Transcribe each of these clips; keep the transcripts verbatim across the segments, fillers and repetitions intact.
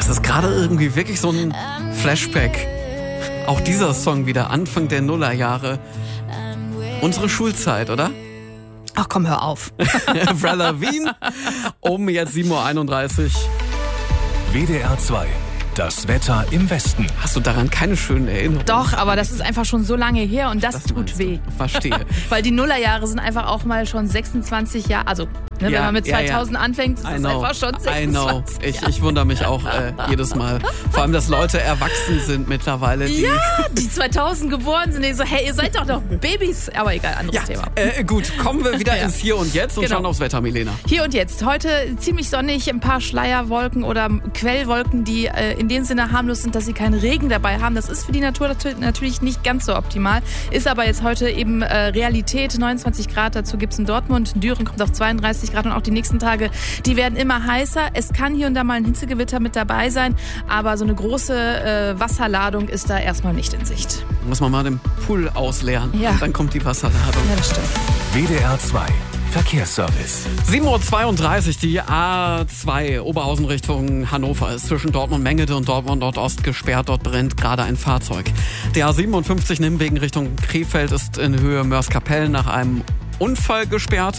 Das ist gerade irgendwie wirklich so ein Flashback. Auch dieser Song wieder, Anfang der Nullerjahre. Unsere Schulzeit, oder? Ach komm, hör auf. Brother Wien, um jetzt sieben Uhr einunddreißig. W D R zwei. Das Wetter im Westen. Hast du daran keine schönen Erinnerungen? Doch, aber das ist einfach schon so lange her und das, Das tut meinst du. weh. Verstehe. Weil die Nullerjahre sind einfach auch mal schon sechsundzwanzig Jahre, also ne, Ja, wenn man mit ja, ja. zweitausend anfängt, ist I es know, einfach schon I know. sechsundzwanzig Ich, ich wundere mich auch äh, jedes Mal. Vor allem, dass Leute erwachsen sind mittlerweile. Die Ja, die zweitausend geboren sind, die so, hey, ihr seid doch noch Babys. Aber egal, anderes Ja, Thema. äh, gut, kommen wir wieder Ja. ins Hier und Jetzt und Genau. schauen aufs Wetter, Milena. Hier und jetzt. Heute ziemlich sonnig, ein paar Schleierwolken oder Quellwolken, die äh, in dem Sinne harmlos sind, dass sie keinen Regen dabei haben. Das ist für die Natur natu- natürlich nicht ganz so optimal. Ist aber jetzt heute eben äh, Realität. neunundzwanzig Grad, dazu gibt es in Dortmund. Düren kommt auf zweiunddreißig Grad und auch die nächsten Tage, die werden immer heißer. Es kann hier und da mal ein Hitzegewitter mit dabei sein, aber so eine große äh, Wasserladung ist da erstmal nicht in Sicht. Muss man mal den Pool ausleeren. Ja. Und dann kommt die Wasserladung. Ja, das stimmt. W D R zwei. Verkehrsservice. sieben Uhr zweiunddreißig, die A zwei Oberhausen Richtung Hannover ist zwischen Dortmund-Mengede und Dortmund-Nordost gesperrt. Dort brennt gerade ein Fahrzeug. Der A siebenundfünfzig Nimwegen Richtung Krefeld ist in Höhe Mörs-Kapellen nach einem Unfall gesperrt.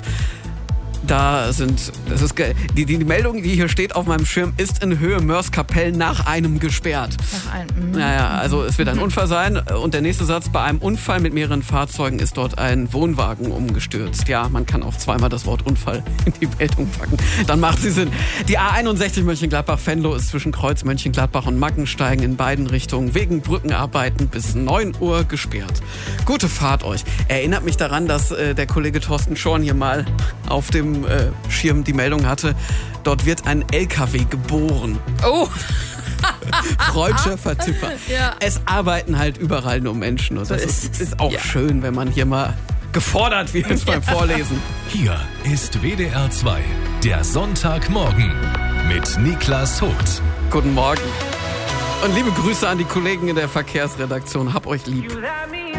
Da sind, das ist ge- die, die Meldung, die hier steht auf meinem Schirm, ist in Höhe Mörs-Kapellen nach einem gesperrt. Nach ein, mm. Naja, also es wird ein Unfall sein. Und der nächste Satz, bei einem Unfall mit mehreren Fahrzeugen ist dort ein Wohnwagen umgestürzt. Ja, man kann auch zweimal das Wort Unfall in die Meldung packen. Dann macht sie Sinn. Die A einundsechzig Mönchengladbach-Venlo ist zwischen Kreuz Mönchengladbach und Mackensteigen in beiden Richtungen wegen Brückenarbeiten bis neun Uhr gesperrt. Gute Fahrt euch. Erinnert mich daran, dass äh, der Kollege Thorsten Schorn hier mal auf dem äh, Schirm die Meldung hatte, dort wird ein L K W geboren. Oh, Freudscher Vertipper. Ja. Es arbeiten halt überall nur Menschen. Und das So ist, ist es. ist auch Ja. schön, wenn man hier mal gefordert wird beim Vorlesen. Hier ist W D R zwei. Der Sonntagmorgen mit Niklas Vogt. Guten Morgen. Und liebe Grüße an die Kollegen in der Verkehrsredaktion. Hab euch lieb.